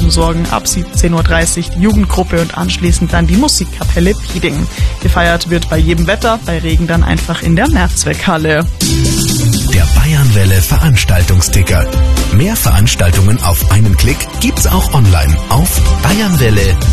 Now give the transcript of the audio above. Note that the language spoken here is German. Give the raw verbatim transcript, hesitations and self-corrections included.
Publikum sorgen ab siebzehn Uhr dreißig die Jugendgruppe und anschließend dann die Musikkapelle Pieding. Gefeiert wird bei jedem Wetter, bei Regen dann einfach in der Mehrzweckhalle. Der Bayernwelle Veranstaltungsticker. Mehr Veranstaltungen auf einen Klick gibt's auch online auf bayernwelle